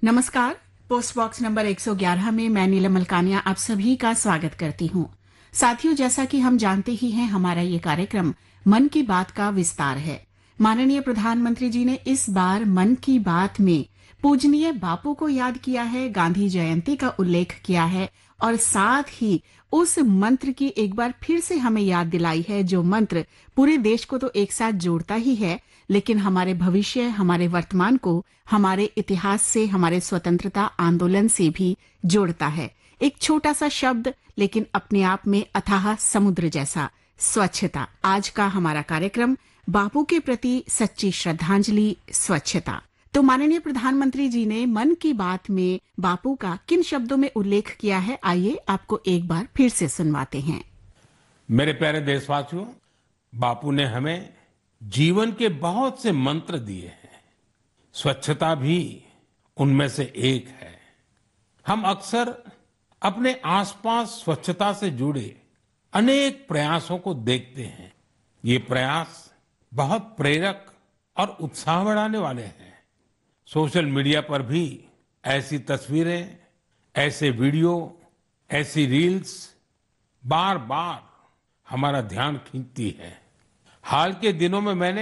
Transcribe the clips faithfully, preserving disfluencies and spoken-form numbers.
नमस्कार। Post box number एक सौ ग्यारह में मैं नीलम मलकानिया आप सभी का स्वागत करती हूँ। साथियों, जैसा कि हम जानते ही हैं, हमारा ये कार्यक्रम मन की बात का विस्तार है। माननीय प्रधानमंत्री जी ने इस बार मन की बात में पूजनीय बापू को याद किया है, गांधी जयंती का उल्लेख किया है और साथ ही उस मंत्र की एक बार फिर से हमें याद दिलाई है, जो मंत्र पूरे देश को तो एक साथ जोड़ता ही है, लेकिन हमारे भविष्य, हमारे वर्तमान को हमारे इतिहास से, हमारे स्वतंत्रता आंदोलन से भी जोड़ता है। एक छोटा सा शब्द, लेकिन अपने आप में अथाह समुद्र जैसा, स्वच्छता। आज का हमारा कार्यक्रम बापू के प्रति सच्ची श्रद्धांजलि, स्वच्छता। तो माननीय प्रधानमंत्री जी ने मन की बात में बापू का किन शब्दों में उल्लेख किया है, आइए आपको एक बार फिर से सुनवाते हैं। मेरे प्यारे देशवासियों, बापू ने हमें जीवन के बहुत से मंत्र दिए हैं। स्वच्छता भी उनमें से एक है। हम अक्सर अपने आसपास स्वच्छता से जुड़े अनेक प्रयासों को देखते हैं। ये प्रयास बहुत प्रेरक और उत्साह बढ़ाने वाले हैं। सोशल मीडिया पर भी ऐसी तस्वीरें, ऐसे वीडियो, ऐसी रील्स बार बार हमारा ध्यान खींचती है। हाल के दिनों में मैंने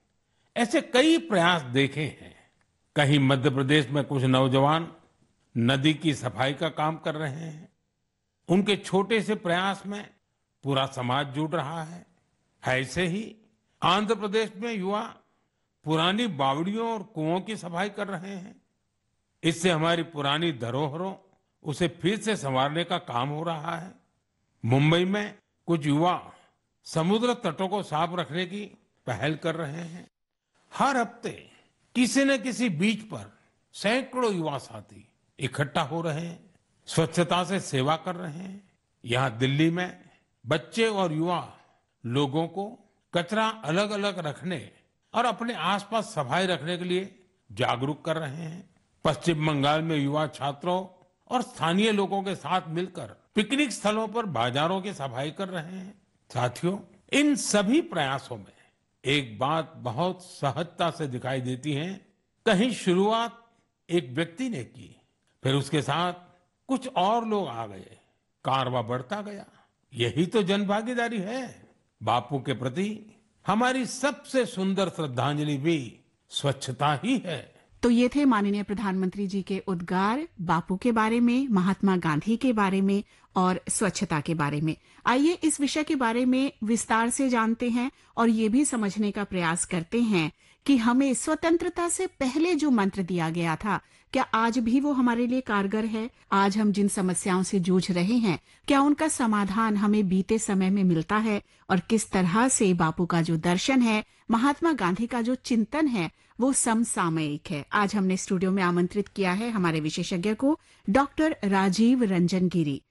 ऐसे कई प्रयास देखे हैं। कहीं मध्य प्रदेश में कुछ नौजवान नदी की सफाई का काम कर रहे हैं। उनके छोटे से प्रयास में पूरा समाज जुड़ रहा है। ऐसे ही आंध्र प्रदेश में युवा पुरानी बावड़ियों और कुओं की सफाई कर रहे हैं। इससे हमारी पुरानी धरोहरों, उसे फिर से संवारने का काम हो रहा है। मुंबई में कुछ युवा समुद्र तटों को साफ रखने की पहल कर रहे हैं। हर हफ्ते किसी न किसी बीच पर सैकड़ों युवा साथी इकट्ठा हो रहे हैं, स्वच्छता से सेवा कर रहे हैं। यहाँ दिल्ली में बच्चे और युवा लोगों को कचरा अलग अलग रखने और अपने आसपास सफाई रखने के लिए जागरूक कर रहे हैं। पश्चिम बंगाल में युवा छात्रों और स्थानीय लोगों के साथ मिलकर पिकनिक स्थलों पर बाजारों की सफाई कर रहे हैं। साथियों, इन सभी प्रयासों में एक बात बहुत सहजता से दिखाई देती है। कहीं शुरुआत एक व्यक्ति ने की, फिर उसके साथ कुछ और लोग आ गए, कारवां बढ़ता गया। यही तो जन भागीदारी है। बापू के प्रति हमारी सबसे सुंदर श्रद्धांजलि भी स्वच्छता ही है। तो ये थे माननीय प्रधानमंत्री जी के उद्गार बापू के बारे में, महात्मा गांधी के बारे में और स्वच्छता के बारे में। आइए इस विषय के बारे में विस्तार से जानते हैं और ये भी समझने का प्रयास करते हैं कि हमें स्वतंत्रता से पहले जो मंत्र दिया गया था, क्या आज भी वो हमारे लिए कारगर है? आज हम जिन समस्याओं से जूझ रहे हैं, क्या उनका समाधान हमें बीते समय में मिलता है? और किस तरह से बापू का जो दर्शन है, महात्मा गांधी का जो चिंतन है, वो समसामयिक है? आज हमने स्टूडियो में आमंत्रित किया है हमारे विशेषज्ञ को, डॉक्टर राजीव रंजन गिरी।